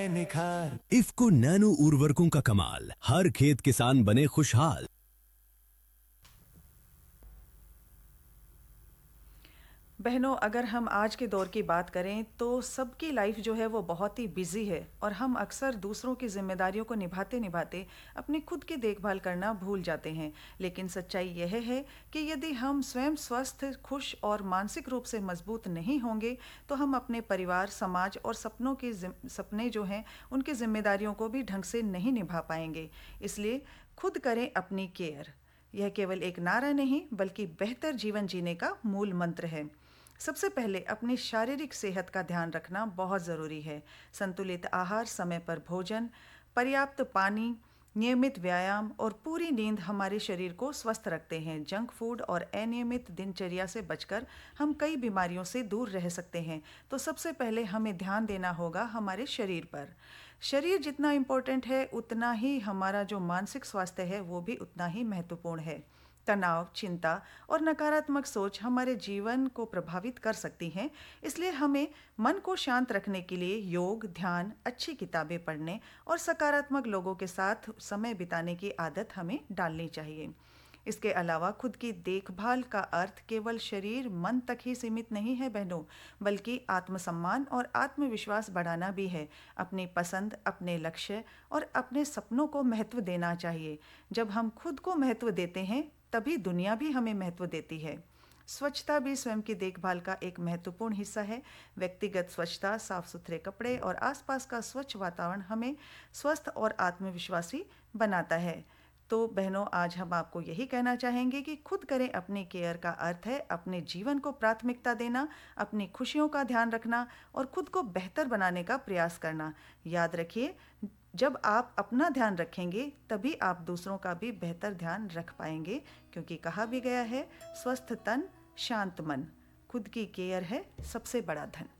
निखार। इफ्को नैनो उर्वरकों का कमाल, हर खेत किसान बने खुशहाल। बहनों, अगर हम आज के दौर की बात करें तो सबकी लाइफ जो है वो बहुत ही बिजी है और हम अक्सर दूसरों की जिम्मेदारियों को निभाते निभाते अपनी खुद की देखभाल करना भूल जाते हैं। लेकिन सच्चाई यह है कि यदि हम स्वयं स्वस्थ, खुश और मानसिक रूप से मजबूत नहीं होंगे तो हम अपने परिवार, समाज और सपने जो हैं उनकी जिम्मेदारियों को भी ढंग से नहीं निभा पाएंगे। इसलिए खुद करें अपनी केयर। यह केवल एक नारा नहीं बल्कि बेहतर जीवन जीने का मूल मंत्र है। सबसे पहले अपनी शारीरिक सेहत का ध्यान रखना बहुत ज़रूरी है। संतुलित आहार, समय पर भोजन, पर्याप्त पानी, नियमित व्यायाम और पूरी नींद हमारे शरीर को स्वस्थ रखते हैं। जंक फूड और अनियमित दिनचर्या से बचकर हम कई बीमारियों से दूर रह सकते हैं। तो सबसे पहले हमें ध्यान देना होगा हमारे शरीर पर। शरीर जितना इम्पोर्टेंट है उतना ही हमारा जो मानसिक स्वास्थ्य है वो भी उतना ही महत्वपूर्ण है। तनाव, चिंता और नकारात्मक सोच हमारे जीवन को प्रभावित कर सकती हैं। इसलिए हमें मन को शांत रखने के लिए योग, ध्यान, अच्छी किताबें पढ़ने और सकारात्मक लोगों के साथ समय बिताने की आदत हमें डालनी चाहिए। इसके अलावा खुद की देखभाल का अर्थ केवल शरीर मन तक ही सीमित नहीं है बहनों, बल्कि आत्मसम्मान और आत्मविश्वास बढ़ाना भी है। अपनी पसंद, अपने लक्ष्य और अपने सपनों को महत्व देना चाहिए। जब हम खुद को महत्व देते हैं तभी दुनिया भी हमें महत्व देती है। स्वच्छता भी स्वयं की देखभाल का एक महत्वपूर्ण हिस्सा है। व्यक्तिगत स्वच्छता, साफ सुथरे कपड़े और आसपास का स्वच्छ वातावरण हमें स्वस्थ और आत्मविश्वासी बनाता है। तो बहनों, आज हम आपको यही कहना चाहेंगे कि खुद करें अपनी केयर का अर्थ है अपने जीवन को प्राथमिकता देना, अपनी खुशियों का ध्यान रखना और खुद को बेहतर बनाने का प्रयास करना। याद रखिए, जब आप अपना ध्यान रखेंगे तभी आप दूसरों का भी बेहतर ध्यान रख पाएंगे, क्योंकि कहा भी गया है, स्वस्थ तन शांत मन। खुद की केयर है सबसे बड़ा धन।